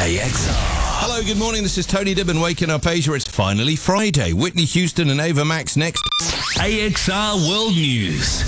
AXR. Hello, good morning. This is Tony Dibbin waking up Asia. It's finally Friday. Whitney Houston and Ava Max next. AXR World News.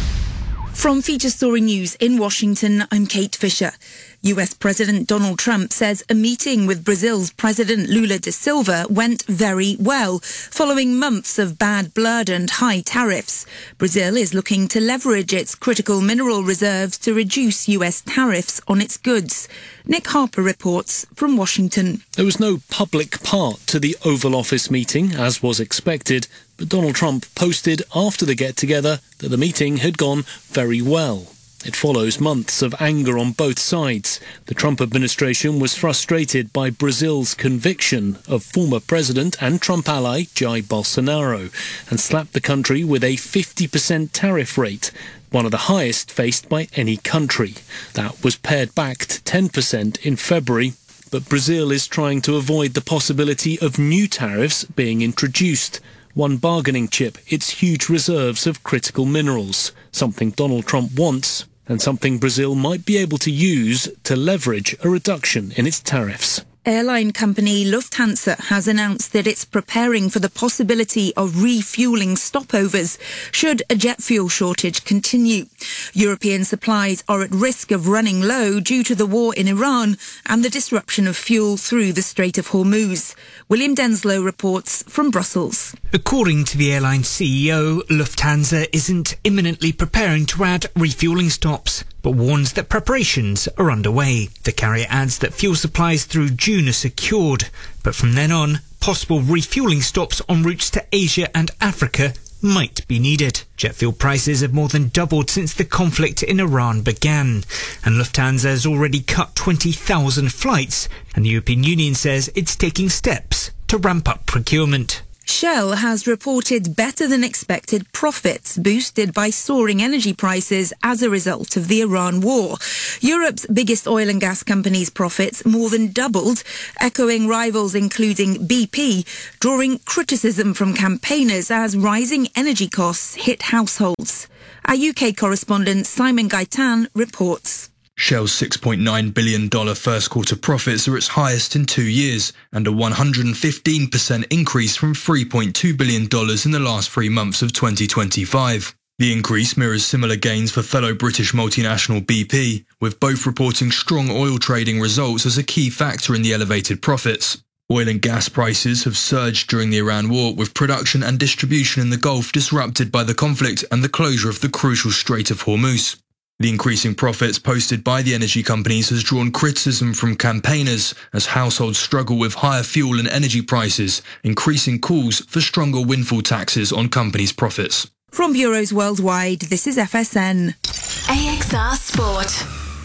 From Feature Story News in Washington, I'm Kate Fisher. US President Donald Trump says a meeting with Brazil's President Lula da Silva went very well, following months of bad blood and high tariffs. Brazil is looking to leverage its critical mineral reserves to reduce US tariffs on its goods. Nick Harper reports from Washington. There was no public part to the Oval Office meeting, as was expected, but Donald Trump posted after the get-together that the meeting had gone very well. It follows months of anger on both sides. The Trump administration was frustrated by Brazil's conviction of former president and Trump ally Jair Bolsonaro and slapped the country with a 50% tariff rate, one of the highest faced by any country. That was pared back to 10% in February. But Brazil is trying to avoid the possibility of new tariffs being introduced. One bargaining chip, its huge reserves of critical minerals, something Donald Trump wants and something Brazil might be able to use to leverage a reduction in its tariffs. Airline company Lufthansa has announced that it's preparing for the possibility of refuelling stopovers should a jet fuel shortage continue. European supplies are at risk of running low due to the war in Iran and the disruption of fuel through the Strait of Hormuz. William Denslow reports from Brussels. According to the airline CEO, Lufthansa isn't imminently preparing to add refuelling stops, but warns that preparations are underway. The carrier adds that fuel supplies through June are secured, but from then on, possible refuelling stops on routes to Asia and Africa might be needed. Jet fuel prices have more than doubled since the conflict in Iran began, and Lufthansa has already cut 20,000 flights, and the European Union says it's taking steps to ramp up procurement. Shell has reported better than expected profits boosted by soaring energy prices as a result of the Iran war. Europe's biggest oil and gas company's profits more than doubled, echoing rivals including BP, drawing criticism from campaigners as rising energy costs hit households. Our UK correspondent Simon Gaitan reports. Shell's $6.9 billion first quarter profits are its highest in 2 years and a 115% increase from $3.2 billion in the last 3 months of 2025. The increase mirrors similar gains for fellow British multinational BP, with both reporting strong oil trading results as a key factor in the elevated profits. Oil and gas prices have surged during the Iran war, with production and distribution in the Gulf disrupted by the conflict and the closure of the crucial Strait of Hormuz. The increasing profits posted by the energy companies has drawn criticism from campaigners as households struggle with higher fuel and energy prices, increasing calls for stronger windfall taxes on companies' profits. From bureaus worldwide, this is FSN. AXR Sport.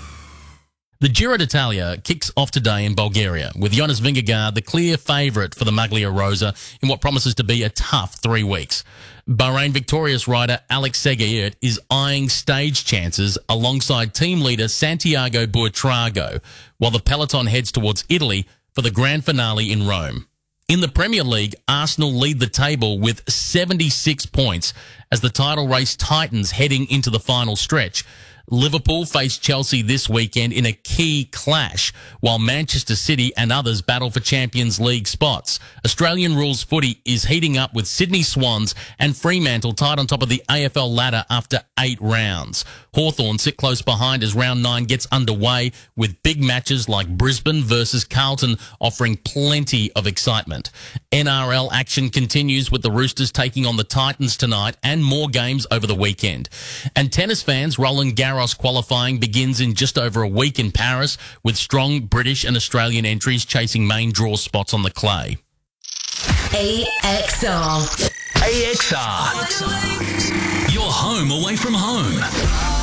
The Giro d'Italia kicks off today in Bulgaria, with Jonas Vingegaard the clear favourite for the Maglia Rosa in what promises to be a tough 3 weeks. Bahrain victorious rider Alex Seguirt is eyeing stage chances alongside team leader Santiago Buitrago, while the peloton heads towards Italy for the grand finale in Rome. In the Premier League, Arsenal lead the table with 76 points as the title race tightens heading into the final stretch. Liverpool face Chelsea this weekend in a key clash, while Manchester City and others battle for Champions League spots. Australian rules footy is heating up with Sydney Swans and Fremantle tied on top of the AFL ladder after 8 rounds. Hawthorn sit close behind as round 9 gets underway, with big matches like Brisbane versus Carlton offering plenty of excitement. NRL action continues with the Roosters taking on the Titans tonight and more games over the weekend. And tennis fans, Roland Garros qualifying begins in just over a week in Paris, with strong British and Australian entries chasing main draw spots on the clay. AXR. AXR. Your home away from home.